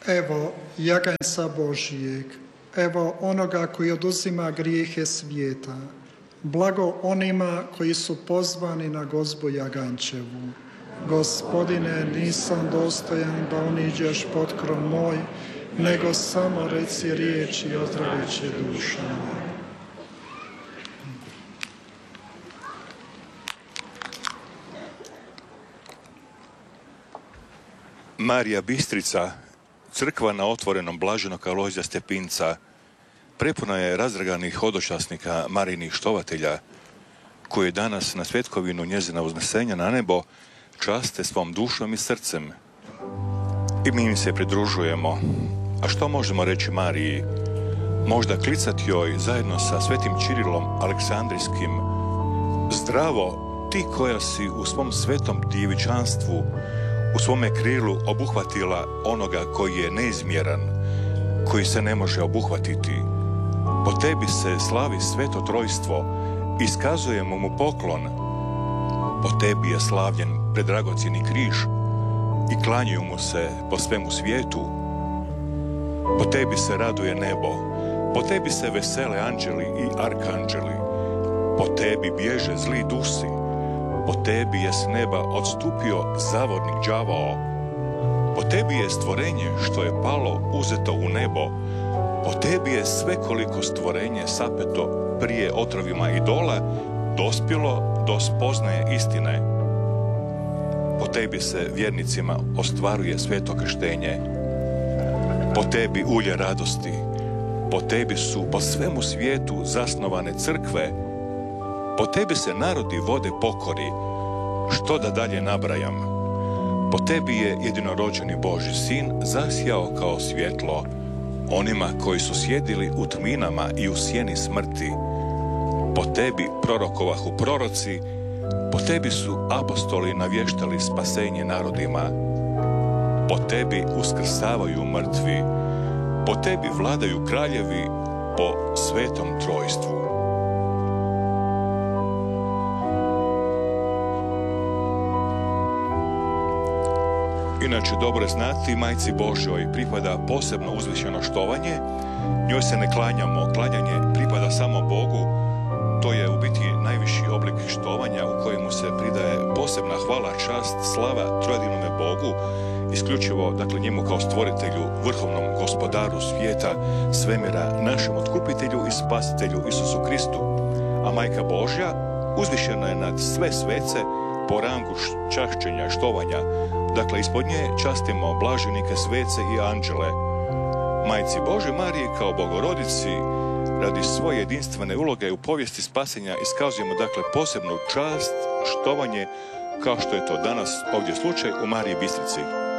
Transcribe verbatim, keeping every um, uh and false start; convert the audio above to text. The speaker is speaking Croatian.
Evo jaganjca Božijeg, evo onoga koji oduzima grijehe svijeta. Blago onima koji su pozvani na gozbu jagančevu. Gospodine, nisam dostojan da uniđeš pod krov moj, nego samo reci riječ i ozdravit će duša moja. Marija Bistrica, crkva na otvorenom Blaženog Alojzija Stepinca, prepuna je razdraganih hodočasnika Marijinih štovatelja, koji danas na svjetkovinu njezina uznesenja na nebo časte svom dušom i srcem. I mi im se pridružujemo. A što možemo reći Mariji? Možda klicati joj zajedno sa svetim Čirilom Aleksandrijskim: zdravo, ti koja si u svom svetom djevičanstvu u svome krilu obuhvatila onoga koji je neizmjeran, koji se ne može obuhvatiti. Po tebi se slavi sveto trojstvo, iskazujemo mu poklon. Po tebi je slavljen predragocjeni križ i klanjaju mu se po svemu svijetu. Po tebi se raduje nebo, po tebi se vesele anđeli i arkanđeli, po tebi bježe zli dusi, po tebi je s neba odstupio zavodnik đavao, po tebi je stvorenje što je palo uzeto u nebo, po tebi je svekoliko stvorenje sapeto prije otrovima idola dospjelo do spoznaje istine. Po tebi se vjernicima ostvaruje sveto krštenje, po tebi ulje radosti, po tebi su po svemu svijetu zasnovane crkve, po tebi se narodi vode pokori, što da dalje nabrajam. Po tebi je jedinorođeni Božji sin zasjao kao svjetlo onima koji su sjedili u tminama i u sjeni smrti. Po tebi prorokovahu proroci, po tebi su apostoli navještali spasenje narodima. Po tebi uskrsavaju mrtvi, po tebi vladaju kraljevi po svetom trojstvu. Inače, dobro je znati, Majci Božjoj pripada posebno uzvišeno štovanje. Njoj se ne klanjamo, klanjanje pripada samo Bogu. To je u biti najviši oblik štovanja u kojemu se pridaje posebna hvala, čast, slava trojedinome Bogu, isključivo, dakle, njemu kao stvoritelju, vrhovnom gospodaru svijeta, svemira, našem otkupitelju i spasitelju Isusu Kristu. A Majka Božja uzvišena je nad sve svece po rangu čašćenja, štovanja. Dakle, ispod nje častimo blaženike, svece i anđele. Majci Božje Mariji kao Bogorodici radi svoje jedinstvene uloge u povijesti spasenja iskazujemo, dakle, posebnu čast, štovanje, kao što je to danas ovdje slučaj u Mariji Bistrici.